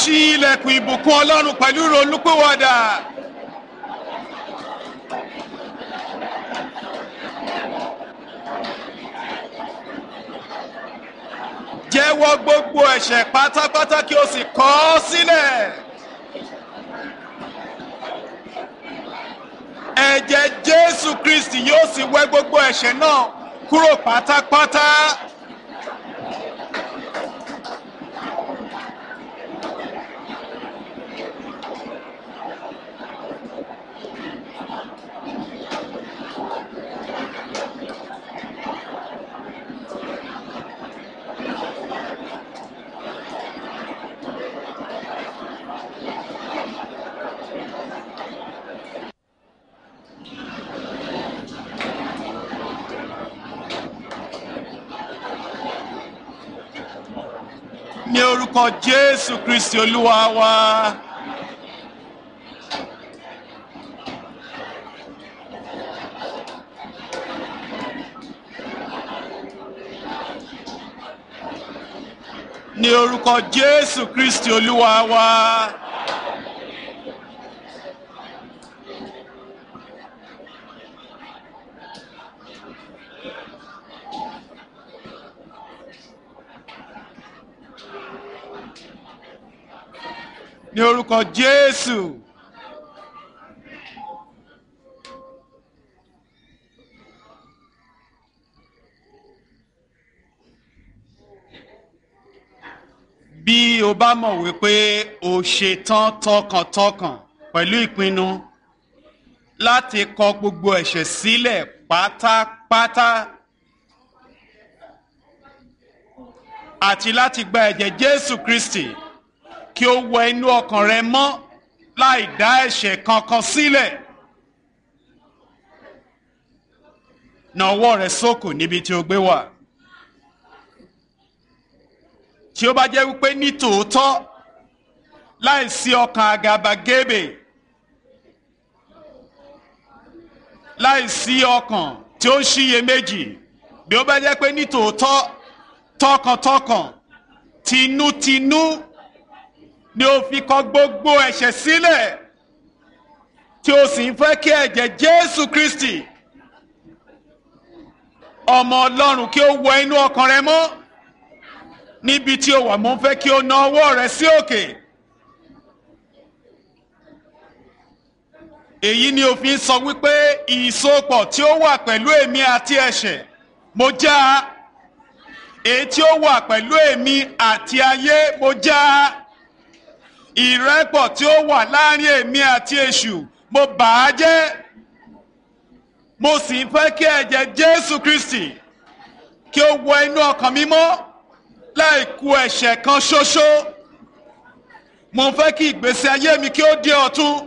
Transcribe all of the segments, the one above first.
ṣí ilẹ̀kùn ìbùkún Ọlọ́run pẹ̀lú ìrònúpìwàdà. Jẹ́wọ́ gbogbo ẹ̀ṣẹ̀ pátápátá kí o sì kọ̀ ọ́ sílẹ̀. Ẹ̀jẹ̀ Jésù Kristi yóò sì wẹ̀ gbogbo ẹ̀ṣẹ̀ náà kúrò pátápátá. Ní orúkọ Jésù Kristi Olúwa wa. Ní orúkọ Jésù Kristi Olúwa wa. Ní orúkọ Jésù. Bí o bá mọ̀ wípé o ṣetán tọkàntọkàn pẹ̀lú ìpinnu láti kọ gbogbo ẹ̀ṣẹ̀ sílẹ̀ pátápátá àti láti gba ẹ̀jẹ̀ Jésù Kristi kí ó wẹ inú ọkàn rẹ mọ́ láì dá ẹ̀ṣẹ̀ kankan sílẹ̀. Na ọwọ́ rẹ sókè níbi tí o gbé wà. Tí ó bá jẹ́ wípé ní tòótọ́ láì sí ọkàn àgàbàgebè, láì sí ọkàn tí ó ń ṣiyèméjì, bí ó bá jẹ́ pé ní tòótọ́ tọkàntọkàn tinútinú ni ó fi kọ̀ gbogbo ẹ̀ṣẹ̀ sílẹ̀, tí ó sì ń fẹ́ kí ẹ̀jẹ̀ Jésù Kristi ọmọ Ọlọ́run kí ó wọ inú ọkàn rẹ mọ́. Níbi tí ó wà, mo ń fẹ́ kí o na ọwọ́ rẹ sí òkè. Èyí ni òfin sọ wípé ìsopọ̀ tí ó wà pẹ̀lú èmi àti ẹ̀ṣẹ̀ mo já. Èyí tí ó wà pẹ̀lú èmi àti ayé mo já. Ìrẹ́pọ̀ tí ó wà láàrin èmi àti èṣù mo bà á jẹ́. Mo sì ń fẹ́ kí ẹ̀jẹ̀ Jésù Kristi kí ó wọ inú ọkàn mi mọ́ láì kù ẹ̀ṣẹ̀ kan ṣoṣo. Mo ń fẹ́ kí ìgbésí ayé mi kí ó di ọ̀tun.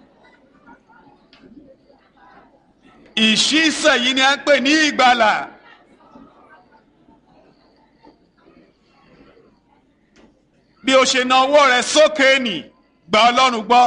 Ìṣísẹ̀ yìí ni a ń pè ní ìgbàlà. Bí o ṣe na ọwọ́ rẹ sókè nì, gba Ọlọ́run gbọ́.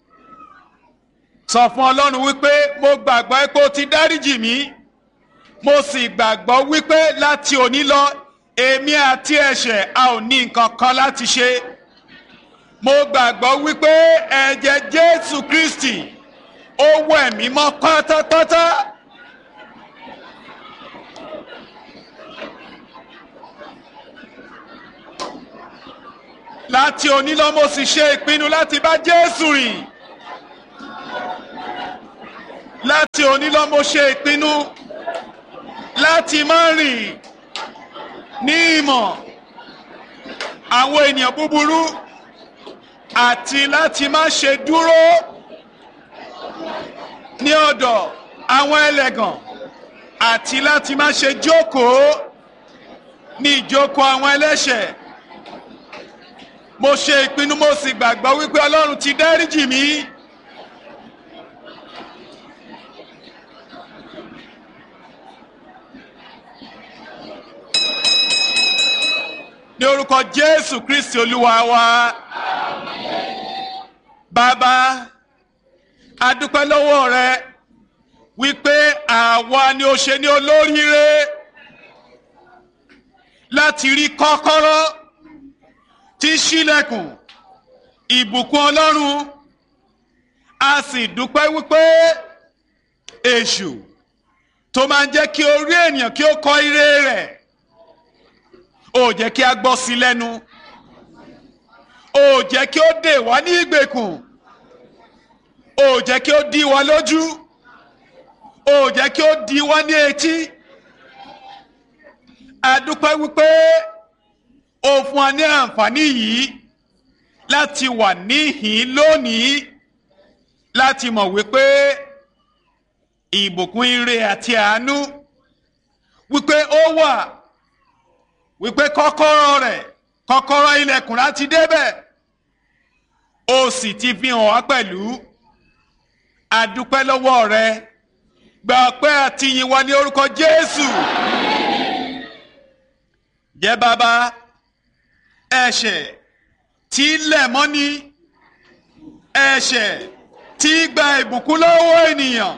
Sọ fún Ọlọ́run wípé mo gbàgbọ́ pé o ti dáríjì mí. Mo sì gbàgbọ́ wípé láti òní lọ èmi àti ẹ̀ṣẹ̀ a ò ní nǹkan kan láti ṣe. Mo gbàgbọ́ wípé ẹ̀jẹ̀ Jésù Kristi ó wẹ̀ mí mọ́ pátápátá. Láti òní lọ mo sì ṣe ìpinnu láti bá Jésù rìn. Láti òní lọ mo ṣe ìpinnu láti má rìn ní ìmọ̀ àwọn ènìyàn búburú àti láti má ṣe dúró ní ọ̀dọ̀ àwọn ẹlẹ́gàn àti láti má ṣe jókòó ní ìjókòó àwọn ẹlẹ́ṣẹ̀. Mo ṣe ìpinnu mo sì gbàgbọ́ wípé Ọlọ́run ti dáríjì mí. Ní orúkọ Jésù Kristi Olúwa wa. Bàbá, a dúpẹ́ lọ́wọ́ rẹ wípé àwa ni ó ṣe ní olóríire láti rí kọ́kọ́rọ́ tí ṣílẹ̀kùn ìbùkún Ọlọ́run, a sì dúpẹ́ wípé èṣù tó máa ń jẹ́ kí orí ènìyàn kí ó kọ ire rẹ̀ ó jẹ́ kí a gbọ́ sí lẹ́nu, ó jẹ́ kí ó dè wá ní ìgbèkùn, ó jẹ́ kí ó dí wa lójú, ó jẹ́ kí ó dí wa ní etí. A dúpẹ́ wípé ó fún wa ní àǹfààní yìí láti wà níhìn lónìí, láti mọ̀ wípé ìbùkún ire àti àánú wípé ó wà, wípé kọ́kọ́rọ́ ilẹ̀kùn láti débẹ̀, ó sì ti fi hàn wá pẹ̀lú. A dúpẹ́ lọ́wọ́ rẹ, gba ọpẹ́ àti ìyìn wa ní orúkọ Jésù. Jẹ́ bàbá, ẹ̀ṣẹ̀ tí lẹ̀ mọ́ni, ẹ̀ṣẹ̀ tí gba ìbùkún lọ́wọ́ ènìyàn,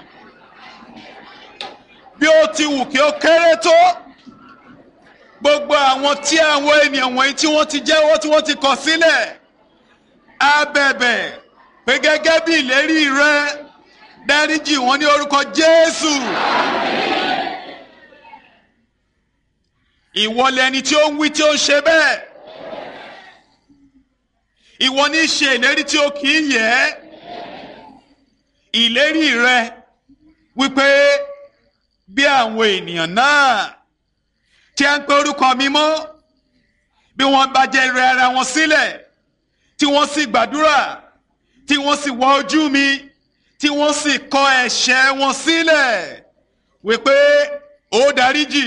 bí ó ti wù kí ó kéré tó, gbogbo àwọn tí àwọn ènìyàn wọ̀nyí tí wọ́n ti jẹ́wọ́ tí wọ́n ti kọ̀ sílẹ̀, a bẹ̀bẹ̀ pé gẹ́gẹ́ bí ìlérí rẹ, dáríjì wọ́n ní orúkọ Jésù. Ìwọ lẹni tí ó ń wí tí ó ń ṣe bẹ́ẹ̀. Ìwọ ní ṣe ìlérí tí ó kì í yẹ̀. Ìlérí rẹ wípé bí àwọn ènìyàn náà tí a ń pe orúkọ mi mọ́, bí wọ́n bá jẹ́ rẹ ara wọn sílẹ̀, tí wọ́n sì gbàdúrà, tí wọ́n sì wá ojú mi, tí wọ́n sì kọ ẹ̀ṣẹ̀ wọn sílẹ̀, wípé ó dáríjì.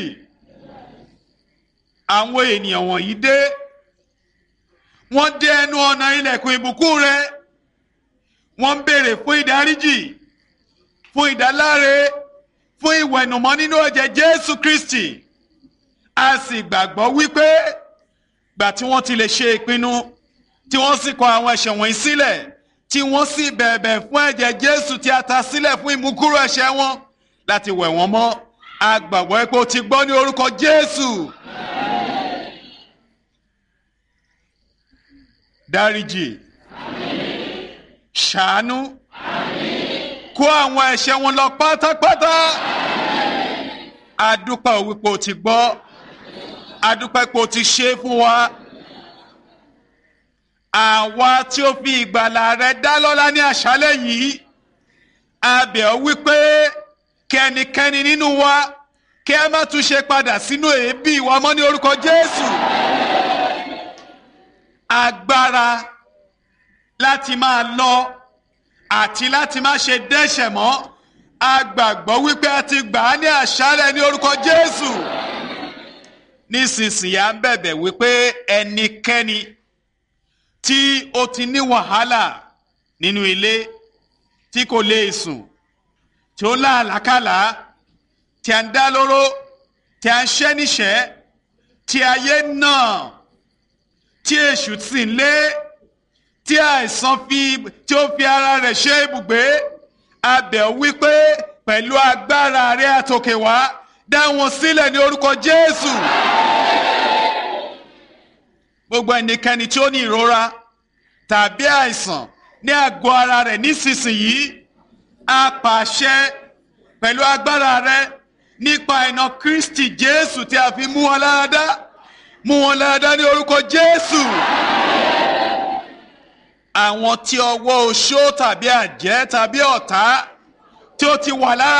Àwọn ènìyàn wọ̀nyí dé, wọ́n dé ẹnu ọ̀nà ilẹ̀kùn ìbùkún rẹ, wọ́n ń béèrè fún ìdáríjì, fún ìdáláre, fún ìwẹ̀nùmọ́ nínú ẹ̀jẹ̀ Jésù Kristi. A sì gbàgbọ́ wípé gbà tí wọ́n ti lè ṣe ìpinnu, tí wọ́n sì kọ àwọn ẹ̀ṣẹ̀ wọ̀nyí sílẹ̀, tí wọ́n sì bẹ̀bẹ̀ fún ẹ̀jẹ̀ Jésù tí a ta sílẹ̀ fún ìmúkúrò ẹ̀ṣẹ̀ wọn láti wẹ̀ wọ́n mọ́. A gbàgbọ́ pé o ti gbọ́ ní orúkọ Jésù. Dáríjì, ṣàánú, kó àwọn ẹ̀ṣẹ̀ wọn lọ pátápátá. A dúpẹ́ wípé o ti gbọ́, a dúpẹ́ pé o ti ṣe fún wa. Àwa tí ó fi ìgbàlà rẹ dá lọ́lá ní àṣálẹ́ yìí, a bẹ̀ ọ́ wípé kẹ́nikẹ́ni nínú wa kí a má tún ṣe padà sínú èébì wa mọ́ ní orúkọ Jésù. Agbára láti máa lọ àti láti má ṣe dẹ́ṣẹ̀ mọ́, a gbàgbọ́ wípé a ti gbà á ní àṣálẹ́ ní orúkọ Jésù. Nísinsìnyí à ń bẹ̀bẹ̀ wípé ẹnikẹ́ni tí ó ti ní wàhálà nínú ilé, tí kò lè sùn, tí ó láàlákàlà, tí a ń dá lóró, tí a ń ṣẹ́ níṣẹ́, tí ayé náà, tí èṣù sì ń lé, tí àìsàn tí ó fi ara rẹ̀ ṣe ibùgbé, a bẹ̀ ọ́ wípé pẹ̀lú agbára rẹ àtòkè wá, dá wọn sílẹ̀ ní orúkọ Jésù. Gbogbo ẹnikẹ́ni tí ó ní ìrora tàbí àìsàn ní àgọ́ ara rẹ̀ nísinsìnyí, a pàṣẹ pẹ̀lú agbára rẹ nípa iná Kristi Jésù tí a fi mú wọn láradá, mú wọn láradá ní orúkọ Jésù. Àwọn tí ọwọ́ oṣó tàbí àjẹ́ tàbí ọ̀tá tí ó ti wà lára